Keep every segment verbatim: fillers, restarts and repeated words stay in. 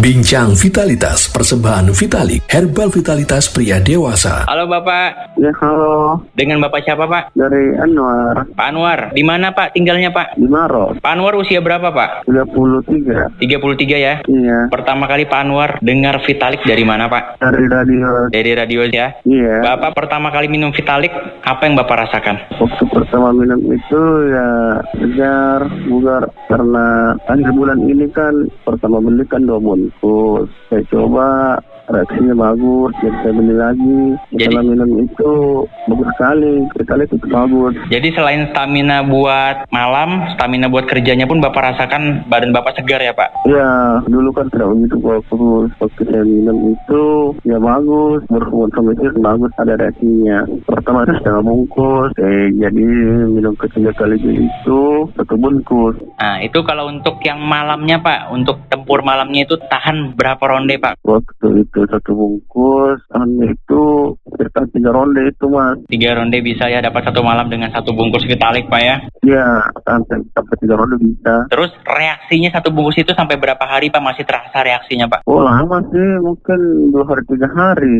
Bincang Vitalitas Persembahan Vitalik Herbal Vitalitas Pria Dewasa. Halo Bapak. Ya halo. Dengan Bapak siapa Pak? Dari Anwar. Pak Anwar. Di mana Pak tinggalnya Pak? Di Maros. Pak Anwar usia berapa Pak? tiga puluh tiga. tiga puluh tiga ya? Iya. Pertama kali Pak Anwar dengar Vitalik dari mana Pak? Dari radio. Dari radio ya? Iya. Bapak pertama kali minum Vitalik, apa yang Bapak rasakan? Waktu pertama minum itu ya segar, bugar. Karena akhir bulan ini kan pertama beli kan dua bungkus. Saya coba, reaksinya bagus, jadi saya beli lagi. Setelah minum itu bagus sekali, sekali itu bagus. Jadi selain stamina buat malam, stamina buat kerjanya pun Bapak rasakan badan Bapak segar ya Pak? Ya, dulu kan tidak begitu bagus. Waktu saya minum itu ya bagus, berhubungan sama itu bagus, ada reaksinya. Pertama itu setengah bungkus, eh, jadi minum ketiga kali itu satu bungkus. Nah itu kalau untuk yang malamnya Pak, untuk tempur malamnya itu tahan berapa ronde Pak? Waktu itu satu bungkus, tahan itu sekitar tiga ronde itu mas. Tiga ronde bisa ya, dapat satu malam dengan satu bungkus Vitalik Pak ya? Ya, tahan sampai tiga ronde bisa. Terus reaksinya satu bungkus itu sampai berapa hari Pak masih terasa reaksinya Pak? Oh lama sih, mungkin dua hari tiga hari.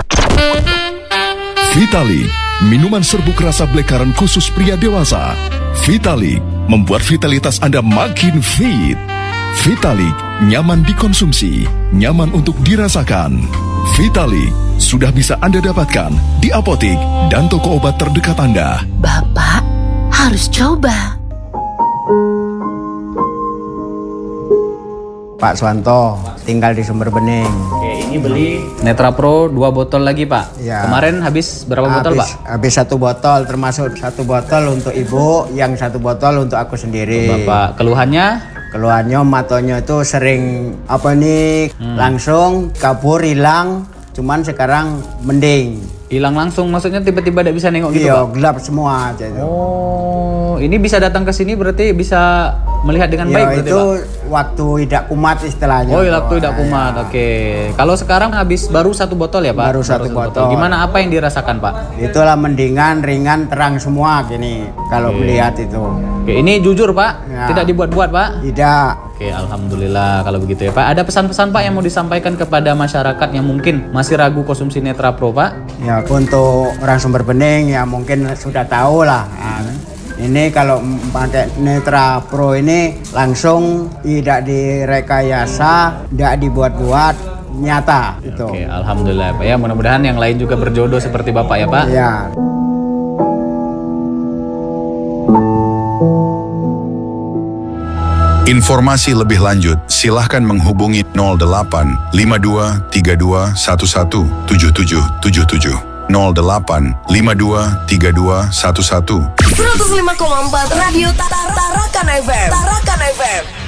Vitalik, minuman serbuk rasa blekaran khusus pria dewasa. Vitalik membuat vitalitas Anda makin fit. Vitalik nyaman dikonsumsi, nyaman untuk dirasakan. Vitalik sudah bisa Anda dapatkan di apotik dan toko obat terdekat Anda. Bapak harus coba. Pak Suwanto, tinggal di Sumber Bening. Oke, ini beli Netra Pro dua botol lagi Pak. Ya. Kemarin habis berapa botol habis, Pak? Habis satu botol, termasuk satu botol untuk ibu, yang satu botol untuk aku sendiri. Bapak, keluhannya? Keluhannya matonya itu sering apa nih hmm. langsung kabur hilang, cuman sekarang mending. Hilang langsung, maksudnya tiba-tiba tidak bisa nengok gitu iya, Pak? gelap semua aja itu. Oh, ini bisa datang ke sini berarti bisa melihat dengan ya, baik berarti itu Pak? Waktu tidak kumat istilahnya. Oh, waktu tidak kumat. Ya. Oke. Kalau sekarang habis baru satu botol ya Pak? Baru satu, satu botol. botol. Gimana, apa yang dirasakan Pak? Itulah mendingan, ringan, terang semua gini kalau melihat itu. Oke, ini jujur Pak? Ya. Tidak dibuat-buat Pak? Tidak. Oke, alhamdulillah kalau begitu ya Pak. Ada pesan-pesan Pak yang mau disampaikan kepada masyarakat yang mungkin masih ragu konsumsi Netra Pro Pak? Ya, untuk orang Sumber Bening ya mungkin sudah tahu lah. Nah, ini kalau pakai Netra Pro ini langsung tidak direkayasa, tidak dibuat-buat, nyata itu. Oke, alhamdulillah Pak ya. Mudah-mudahan yang lain juga berjodoh seperti Bapak ya Pak. Ya. Informasi lebih lanjut, silahkan menghubungi nol delapan lima dua tiga dua satu satu tujuh tujuh tujuh tujuh nol delapan lima dua tiga dua satu satu seratus lima koma empat Radio Tarakan F M. Tarakan F M.